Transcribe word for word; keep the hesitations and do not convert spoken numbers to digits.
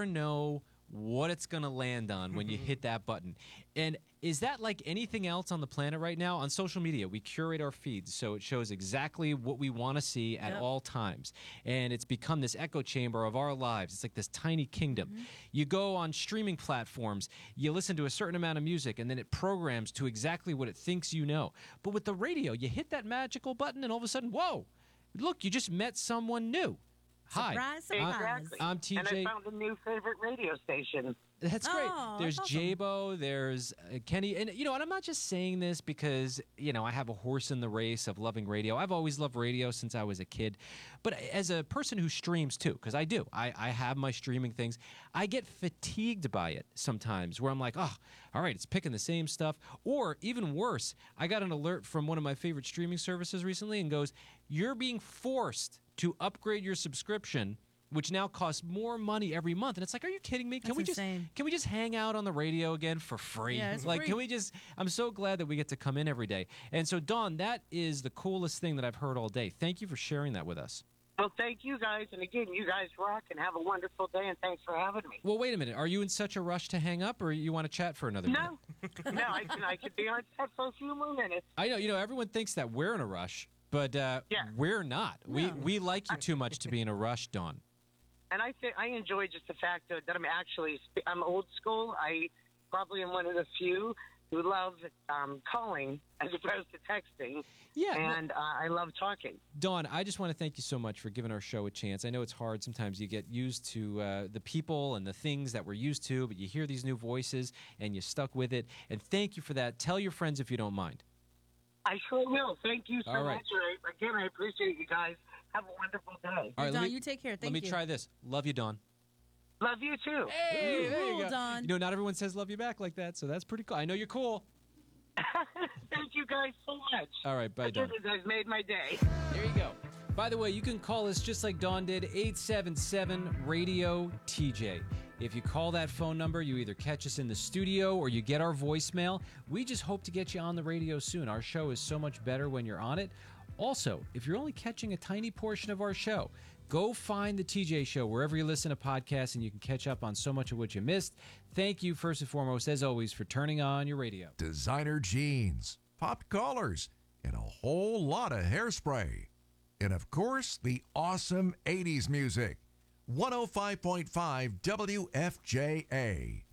never know what it's going to land on when you hit that button. And is that like anything else on the planet right now? On social media, we curate our feeds so it shows exactly what we want to see at Yep. all times. And it's become this echo chamber of our lives. It's like this tiny kingdom. Mm-hmm. You go on streaming platforms, you listen to a certain amount of music, and then it programs to exactly what it thinks you know. But with the radio, you hit that magical button, and all of a sudden, whoa, look, you just met someone new. Hi, Surprise, surprise. Exactly. I'm T J. And I found a new favorite radio station. That's great. Oh, There's that's awesome. J-Bo, there's uh, Kenny. And, you know, and I'm not just saying this because, you know, I have a horse in the race of loving radio. I've always loved radio since I was a kid. But as a person who streams, too, because I do, I, I have my streaming things, I get fatigued by it sometimes where I'm like, oh, all right, it's picking the same stuff. Or even worse, I got an alert from one of my favorite streaming services recently and goes, you're being forced to upgrade your subscription, which now costs more money every month. And it's like, are you kidding me? Can That's we just insane. can we just hang out on the radio again for free? Yeah, it's like, free. can we just? I'm so glad that we get to come in every day. And so, Dawn, that is the coolest thing that I've heard all day. Thank you for sharing that with us. Well, thank you guys. And again, you guys rock and have a wonderful day. And thanks for having me. Well, wait a minute. Are you in such a rush to hang up, or you want to chat for another minute? No, no, I can, I could be on set for a few more minutes. I know. You know, everyone thinks that we're in a rush, but uh, Yeah. we're not. We we like you too much to be in a rush, Dawn. And I think I enjoy just the fact that, that I'm actually I'm old school. I probably am one of the few who love um, calling as opposed to texting. Yeah, no- and uh, I love talking. Dawn, I just want to thank you so much for giving our show a chance. I know it's hard. Sometimes you get used to uh, the people and the things that we're used to, but you hear these new voices and you're stuck with it. And thank you for that. Tell your friends if you don't mind. I sure will. Thank you so All right. much. I- Again, I appreciate you guys. Have a wonderful day. All right, Dawn, let me, you take care. let Thank me you. try this. Love you, Dawn. Love you too. Hey, there you Cool, go. Dawn. You know, not everyone says love you back like that, so that's pretty cool. I know you're cool. Thank you guys so much. All right, bye, Dawn. You guys made my day. There you go. By the way, you can call us just like Dawn did, eight seven seven radio T J. If you call that phone number, you either catch us in the studio or you get our voicemail. We just hope to get you on the radio soon. Our show is so much better when you're on it. Also, if you're only catching a tiny portion of our show, go find the T J Show wherever you listen to podcasts and you can catch up on so much of what you missed. Thank you, first and foremost, as always, for turning on your radio. Designer jeans, popped collars, and a whole lot of hairspray. And of course, the awesome eighties music. one oh five point five W F J A.